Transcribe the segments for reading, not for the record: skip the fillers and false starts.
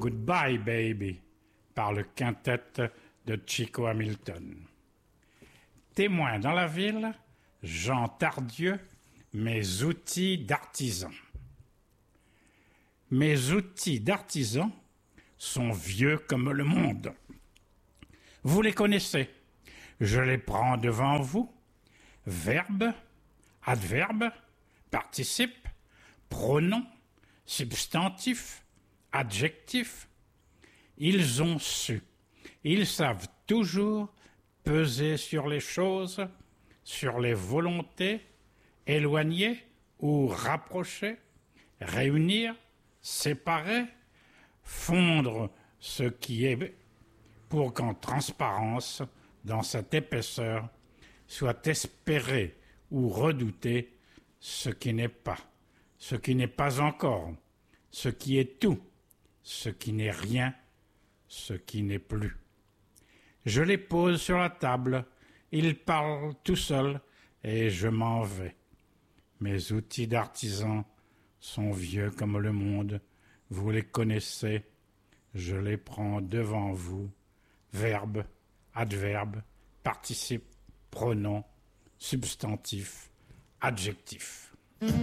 Goodbye Baby par le quintet de Chico Hamilton. Témoin dans la ville, Jean Tardieu, mes outils d'artisan. Mes outils d'artisan sont vieux comme le monde. Vous les connaissez. Je les prends devant vous. Verbe, adverbe, participe, pronom, substantif, adjectif. Ils ont su. Ils savent toujours peser sur les choses, sur les volontés, éloigner ou rapprocher, réunir, séparer, fondre ce qui est pour qu'en transparence, dans cette épaisseur, soit espéré ou redouté ce qui n'est pas, ce qui n'est pas encore, ce qui est tout, ce qui n'est rien, ce qui n'est plus. Je les pose sur la table, ils parlent tout seuls et je m'en vais. Mes outils d'artisan sont vieux comme le monde, vous les connaissez, je les prends devant vous. Verbe, adverbe, participe, pronom, substantif, adjectif.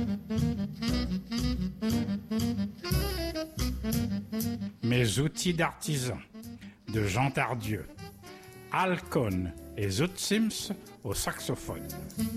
Mes outils d'artisan de Jean Tardieu. Alcone et Zoot Sims au saxophone.